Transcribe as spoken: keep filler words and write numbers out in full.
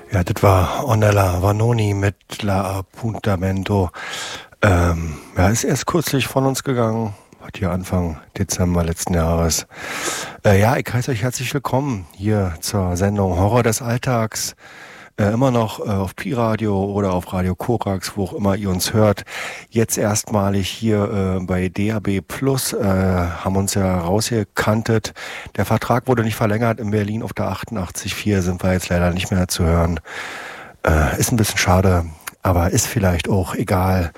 Ja, das war Ornella Vanoni mit La Appuntamento. Ähm, ja, ist erst kürzlich von uns gegangen. Hat hier Anfang Dezember letzten Jahres. Äh, ja, ich heiße euch herzlich willkommen hier zur Sendung Horror des Alltags. Äh, immer noch äh, auf Pi-Radio oder auf Radio Korax, wo auch immer ihr uns hört. Jetzt erstmalig hier äh, bei D A B Plus, äh, haben uns ja rausgekantet. Der Vertrag wurde nicht verlängert. In Berlin auf der achtundachtzig Komma vier sind wir jetzt leider nicht mehr zu hören. Äh, ist ein bisschen schade, aber ist vielleicht auch egal.